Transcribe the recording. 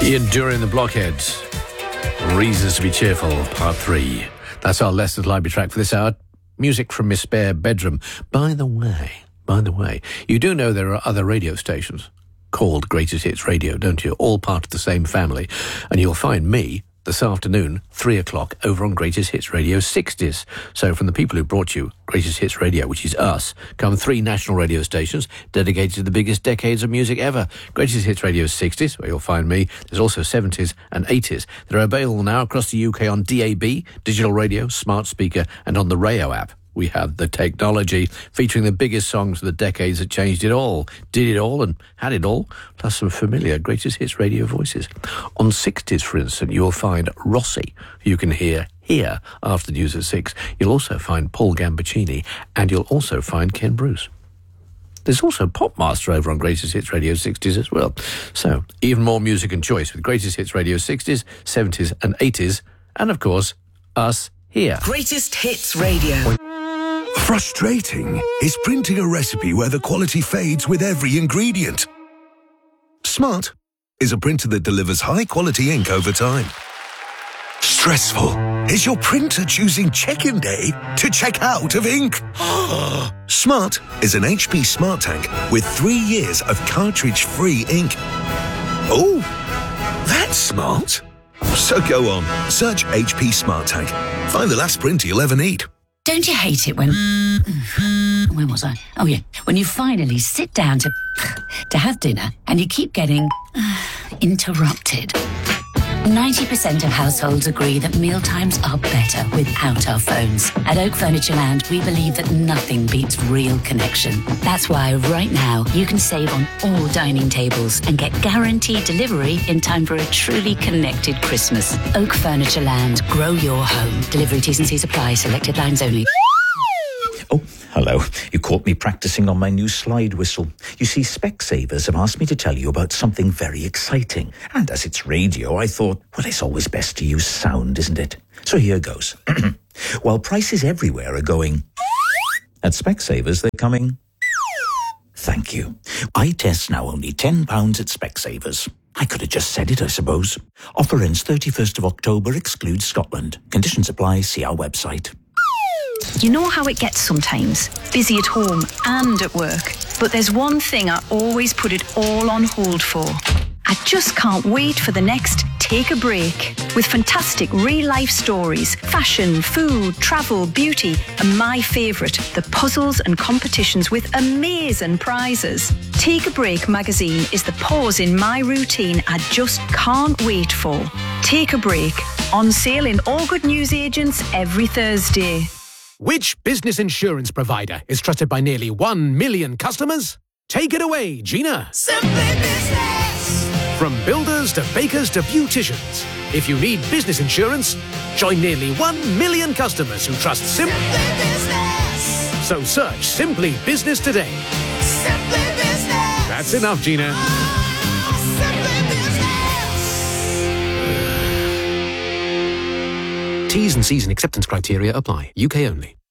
Ian Dury and the Blockheads. Reasons to be Cheerful, Part 3. That's our Lessons Library track for this hour. Music from Miss Spare Bedroom. By the way, you do know there are other radio stations called Greatest Hits Radio, don't you? All part of the same family. And you'll find me this afternoon, 3 o'clock, over on Greatest Hits Radio 60s. So from the people who brought you Greatest Hits Radio, which is us, come 3 national radio stations dedicated to the biggest decades of music ever. Greatest Hits Radio 60s, where you'll find me. There's also 70s and 80s. They're available now across the UK on DAB, digital radio, smart speaker, and on the Rayo app. We have the technology featuring the biggest songs of the decades that changed it all, did it all and had it all, plus some familiar Greatest Hits Radio voices. On 60s, for instance, you'll find Rossi, who you can hear here after the news at 6. You'll also find Paul Gambaccini, and you'll also find Ken Bruce. There's also Popmaster over on Greatest Hits Radio 60s as well. So, even more music and choice with Greatest Hits Radio 60s, 70s and 80s, and of course, us here. Greatest Hits Radio. Frustrating is printing a recipe where the quality fades with every ingredient. Smart is a printer that delivers high-quality ink over time. Stressful is your printer choosing check-in day to check out of ink. Smart is an HP Smart Tank with 3 years of cartridge-free ink. Oh, that's smart. So go on, search HP Smart Tank. Find the last printer you'll ever need. Don't you hate it when... Where was I? Oh, yeah. When you finally sit down to have dinner and you keep getting interrupted. 90% of households agree that mealtimes are better without our phones. At Oak Furniture Land, we believe that nothing beats real connection. That's why right now you can save on all dining tables and get guaranteed delivery in time for a truly connected Christmas. Oak Furniture Land. Grow your home. Delivery T's and C's apply. Selected lines only. Oh, hello. You caught me practicing on my new slide whistle. You see, Specsavers have asked me to tell you about something very exciting. And as it's radio, I thought, well, it's always best to use sound, isn't it? So here goes. While prices everywhere are going, at Specsavers, they're coming. Thank you. Eye tests now only £10 at Specsavers. I could have just said it, I suppose. Offer ends 31st of October, excludes Scotland. Conditions apply, see our website. You know how it gets sometimes, busy at home and at work. But there's one thing I always put it all on hold for. I just can't wait for the next Take a Break. With fantastic real-life stories, fashion, food, travel, beauty, and my favourite, the puzzles and competitions with amazing prizes. Take a Break magazine is the pause in my routine I just can't wait for. Take a Break, on sale in all good newsagents every Thursday. Which business insurance provider is trusted by nearly 1 million customers? Take it away, Gina. Simply Business. From builders to bakers to beauticians. If you need business insurance, join nearly 1 million customers who trust Simply Business. So search Simply Business today. Simply Business. That's enough, Gina. Simply Business. T's and C's and acceptance criteria apply. UK only.